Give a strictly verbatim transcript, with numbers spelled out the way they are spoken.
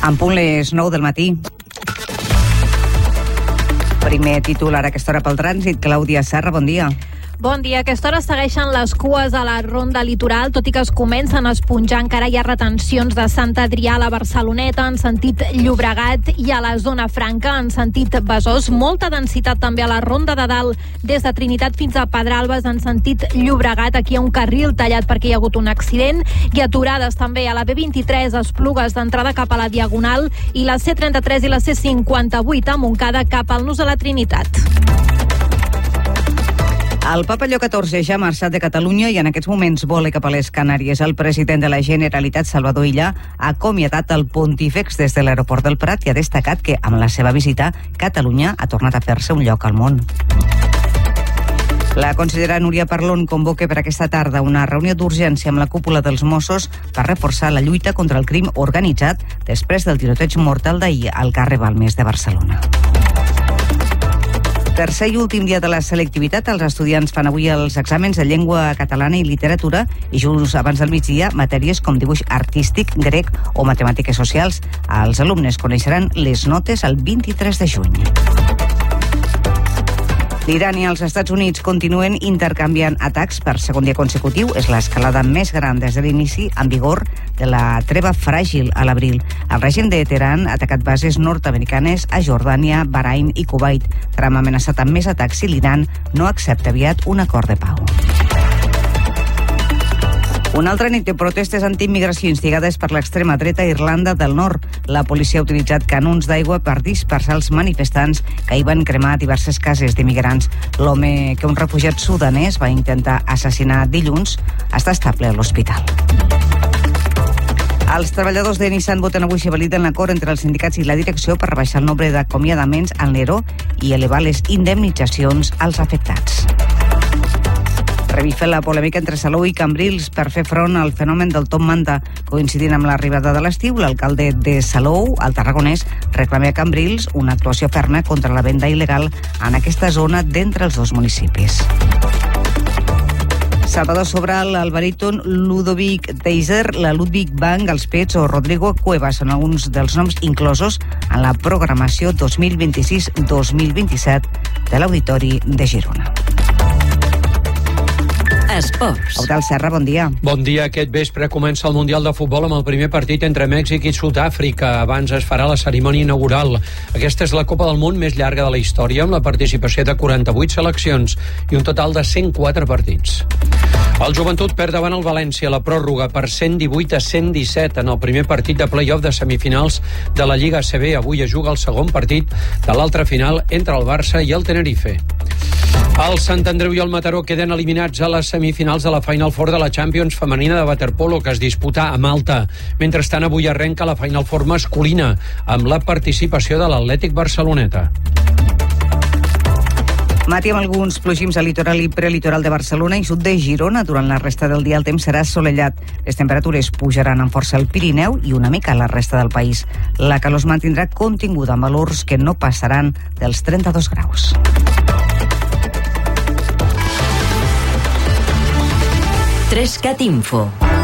En punt les nou del matí. Primer titular a aquesta hora pel trànsit. Clàudia Serra, bon dia. Bon dia. A aquesta hora segueixen les cues a la ronda litoral, tot i que es comencen a esponjar. Encara hi ha retencions de Sant Adrià a la Barceloneta, en sentit Llobregat, i a la zona franca, en sentit Besòs. Molta densitat també a la ronda de dalt, des de Trinitat fins a Pedralbes, en sentit Llobregat. Aquí hi ha un carril tallat perquè hi ha hagut un accident, i aturades també a la B vint-i-tres, Esplugues d'entrada cap a la Diagonal, i la C trenta-tres i la C cinquanta-vuit a Montcada cap al nus a la Trinitat. El papa Lleó catorze ja ha marxat de Catalunya i en aquests moments vola cap a les Canàries. El president de la Generalitat, Salvador Illa, ha acomiadat el pontífex des de l'aeroport del Prat i ha destacat que, amb la seva visita, Catalunya ha tornat a fer-se un lloc al món. La consellera Núria Parlon convoca per aquesta tarda una reunió d'urgència amb la cúpula dels Mossos per reforçar la lluita contra el crim organitzat després del tiroteig mortal d'ahir al carrer Balmes de Barcelona. Tercer i últim dia de la selectivitat, els estudiants fan avui els exàmens de llengua catalana i literatura i just abans del migdia matèries com dibuix artístic, grec o matemàtiques socials. Els alumnes coneixeran les notes el vint-i-tres de juny. L'Iran i els Estats Units continuen intercanviant atacs per segon dia consecutiu. És l'escalada més gran des de l'inici en vigor de la treva fràgil a l'abril. El règim de Teheran ha atacat bases nord-americanes a Jordània, Bahrain i Kuwait. Trump ha amenaçat amb més atacs si l'Iran no accepta aviat un acord de pau. Una altra nit de protestes antiimmigració instigades per l'extrema dreta a Irlanda del Nord. La policia ha utilitzat canons d'aigua per dispersar els manifestants que hi van cremar diverses cases d'immigrants. L'home que un refugiat sudanès va intentar assassinar dilluns està estable a l'hospital. Els treballadors de Nissan voten avui si validen l'acord entre els sindicats i la direcció per rebaixar el nombre d'acomiadaments al N E R O i elevar les indemnitzacions als afectats. Revifa la polèmica entre Salou i Cambrils per fer front al fenomen del top manta. Coincidint amb l'arribada de l'estiu, l'alcalde de Salou, el tarragonès, reclama a Cambrils una actuació ferma contra la venda il·legal en aquesta zona d'entre els dos municipis. Salvador Sobral, el baríton Ludovic Teiser, la Ludwig Bank, els Pets o Rodrigo Cuevas són alguns dels noms inclosos en la programació dos mil vint-i-sis dos mil vint-i-set de l'Auditori de Girona. Esports. Eudald Serra, bon dia. Bon dia. Aquest vespre comença el Mundial de Futbol amb el primer partit entre Mèxic i Sud-àfrica. Abans es farà la cerimònia inaugural. Aquesta és la Copa del Món més llarga de la història, amb la participació de quaranta-vuit seleccions i un total de cent quatre partits. El Joventut perd davant el València la pròrroga per cent divuit a cent disset en el primer partit de play-off de semifinals de la Lliga A C B. Avui es juga el segon partit de l'altra final entre el Barça i el Tenerife. El Sant Andreu i el Mataró queden eliminats a les semifinals de la Final Four de la Champions femenina de waterpolo que es disputa a Malta. Mentrestant, avui arrenca la Final Four masculina amb la participació de l'Atlètic Barceloneta. Matí amb alguns plogims al litoral i prelitoral de Barcelona i sud de Girona. Durant la resta del dia el temps serà assolellat. Les temperatures pujaran amb força al Pirineu i una mica a la resta del país. La calor es mantindrà continguda amb valors que no passaran dels trenta-dos graus. tres cat Info.